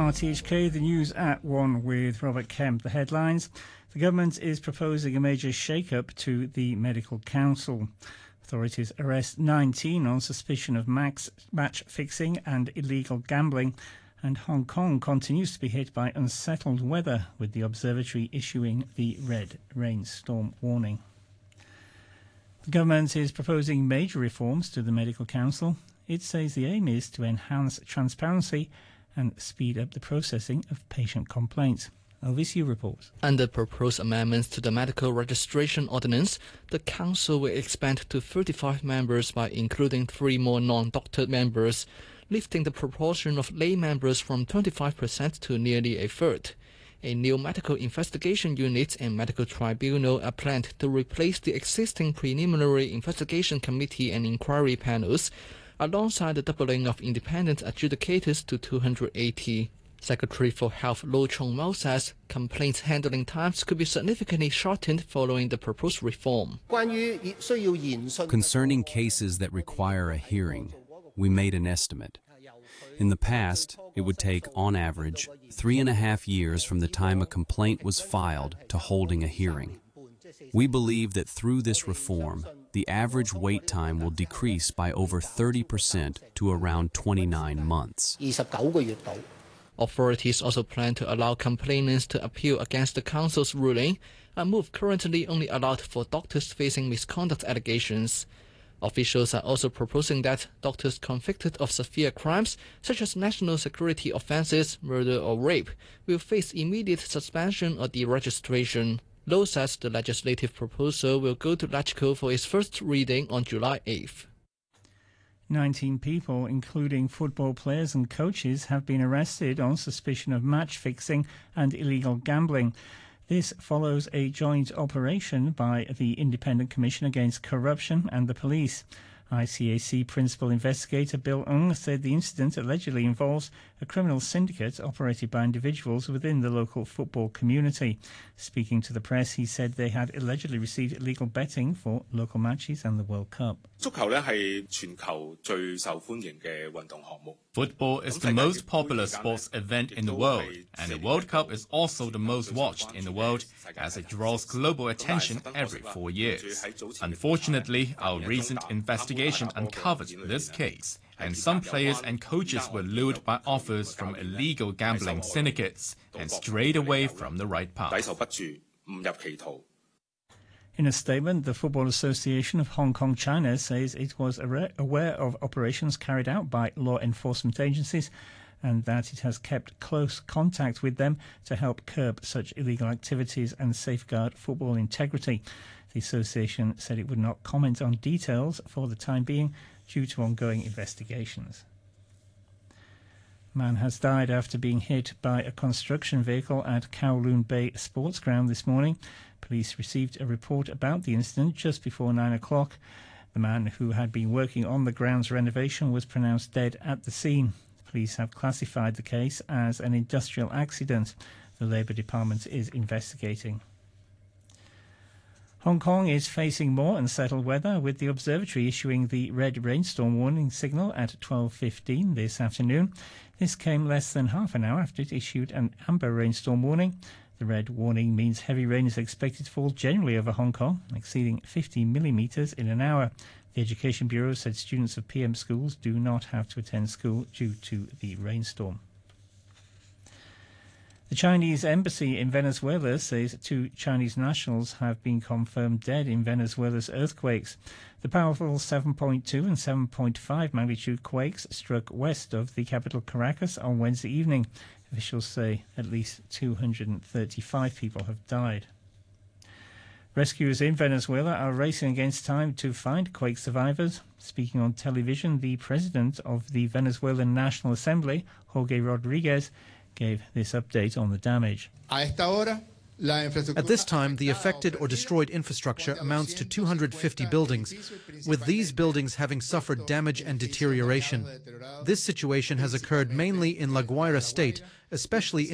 RTHK, the news at 1 with Robert Kemp. The headlines. The government is proposing a major shake-up to the Medical Council. Authorities arrest 19 on suspicion of match fixing and illegal gambling. And Hong Kong continues to be hit by unsettled weather, with the observatory issuing the red rainstorm warning. The government is proposing major reforms to the Medical Council. It says the aim is to enhance transparency and speed up the processing of patient complaints. LVCU reports. Under proposed amendments to the Medical Registration Ordinance, the Council will expand to 35 members by including 3 more non-doctored members, lifting the proportion of lay members from 25% to nearly a third. A new medical investigation unit and medical tribunal are planned to replace the existing preliminary investigation committee and inquiry panels, alongside the doubling of independent adjudicators to 280. Secretary for Health Lo Chong-Mao says complaints handling times could be significantly shortened following the proposed reform. Concerning cases that require a hearing, we made an estimate. In the past, it would take, on average, 3.5 years from the time a complaint was filed to holding a hearing. We believe that through this reform, the average wait time will decrease by over 30% to around 29 months. Authorities also plan to allow complainants to appeal against the Council's ruling, a move currently only allowed for doctors facing misconduct allegations. Officials are also proposing that doctors convicted of severe crimes, such as national security offences, murder or rape, will face immediate suspension or deregistration. Lo says the legislative proposal will go to LegCo for its first reading on July 8th. 19 people, including football players and coaches, have been arrested on suspicion of match fixing and illegal gambling. This follows a joint operation by the Independent Commission Against Corruption and the police. ICAC Principal Investigator Bill Ng said the incident allegedly involves a criminal syndicate operated by individuals within the local football community. Speaking to the press, he said they had allegedly received illegal betting for local matches and the World Cup. Football is the most popular sports event in the world, and the World Cup is also the most watched in the world, as it draws global attention every 4 years. Unfortunately, our recent investigation uncovered this case, and some players and coaches were lured by offers from illegal gambling syndicates and strayed away from the right path. In a statement, the Football Association of Hong Kong, China says it was aware of operations carried out by law enforcement agencies and that it has kept close contact with them to help curb such illegal activities and safeguard football integrity. The association said it would not comment on details for the time being due to ongoing investigations. A man has died after being hit by a construction vehicle at Kowloon Bay Sports Ground this morning. Police received a report about the incident just before 9 o'clock. The man, who had been working on the ground's renovation, was pronounced dead at the scene. Police have classified the case as an industrial accident. The Labour Department is investigating. Hong Kong is facing more unsettled weather, with the observatory issuing the red rainstorm warning signal at 12:15 this afternoon. This came less than half an hour after it issued an amber rainstorm warning. The red warning means heavy rain is expected to fall generally over Hong Kong, exceeding 50 millimetres in an hour. The Education Bureau said students of PM schools do not have to attend school due to the rainstorm. The Chinese embassy in Venezuela says 2 Chinese nationals have been confirmed dead in Venezuela's earthquakes. The powerful 7.2 and 7.5 magnitude quakes struck west of the capital Caracas on Wednesday evening. Officials say at least 235 people have died. Rescuers in Venezuela are racing against time to find quake survivors. Speaking on television, the president of the Venezuelan National Assembly, Jorge Rodriguez, gave this update on the damage. At this time, the affected or destroyed infrastructure amounts to 250 buildings, with these buildings having suffered damage and deterioration. This situation has occurred mainly in La Guaira state, especially in